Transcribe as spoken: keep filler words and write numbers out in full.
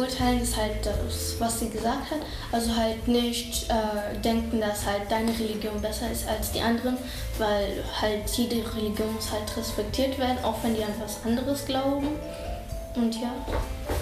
verurteilen ist halt das, was sie gesagt hat. Also halt nicht äh, denken, dass halt deine Religion besser ist als die anderen, weil halt jede Religion muss halt respektiert werden, auch wenn die an was anderes glauben. Und ja.